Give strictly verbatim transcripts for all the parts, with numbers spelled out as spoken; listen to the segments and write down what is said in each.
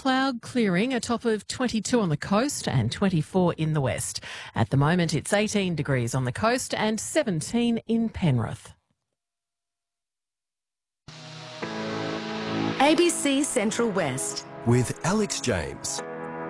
cloud clearing, a top of twenty-two on the coast and twenty-four in the west. At the moment, it's eighteen degrees on the coast and seventeen in Penrith. A B C Central West with Alex James.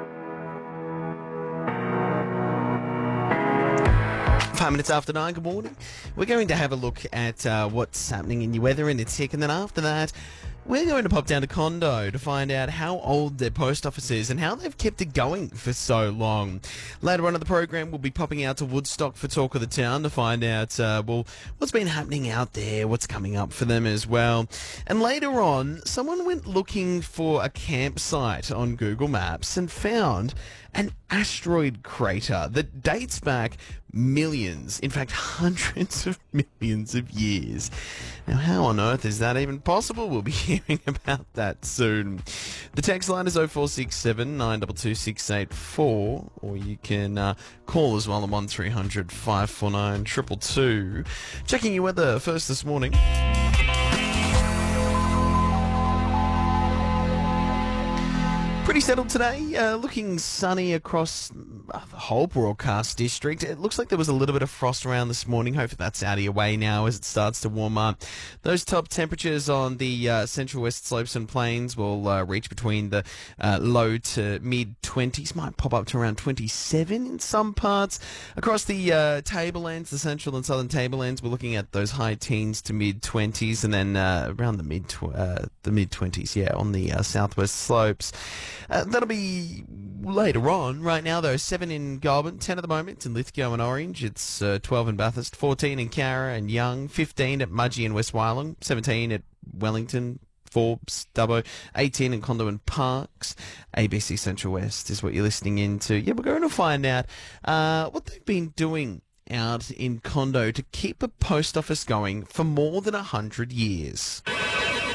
Five minutes after nine, good morning. We're going to have a look at uh, what's happening in your weather in a tick, and then after that, we're going to pop down to Condo to find out how old their post office is and how they've kept it going for so long. Later on in the program, we'll be popping out to Woodstock for Talk of the Town to find out, uh, well, what's been happening out there, what's coming up for them as well. And later on, someone went looking for a campsite on Google Maps and found an asteroid crater that dates back millions, in fact hundreds of millions of years. Now, how on earth is that even possible? We'll be hearing about that soon. The text line is oh four six seven, nine two two, six eight four, or you can uh, call as well on one three hundred, five four nine, two two two. Checking your weather first this morning. Pretty settled today, uh, looking sunny across uh, the whole broadcast district. It looks like there was a little bit of frost around this morning. Hopefully that's out of your way now as it starts to warm up. Those top temperatures on the uh, central west slopes and plains will uh, reach between the uh, low to mid twenties, might pop up to around twenty-seven in some parts. Across the uh, tablelands, the central and southern tablelands, we're looking at those high teens to mid twenties, and then uh, around the mid tw- uh, the mid twenties, yeah, on the uh, southwest slopes. Uh, that'll be later on. Right now, though, seven in Goulburn, ten at the moment in Lithgow and Orange. It's uh, twelve in Bathurst, fourteen in Carra and Young, fifteen at Mudgee and West Wyalong, seventeen at Wellington, Forbes, Dubbo, eighteen in Condo and Parks. A B C Central West is what you're listening into. Yeah, we're going to find out uh, what they've been doing out in Condo to keep a post office going for more than one hundred years.